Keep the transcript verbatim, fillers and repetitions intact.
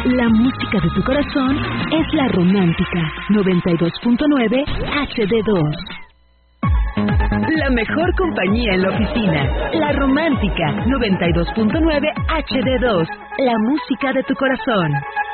La música de tu corazón es La Romántica, noventa y dos punto nueve H D dos. La mejor compañía en la oficina. La Romántica, noventa y dos punto nueve H D dos. La música de tu corazón.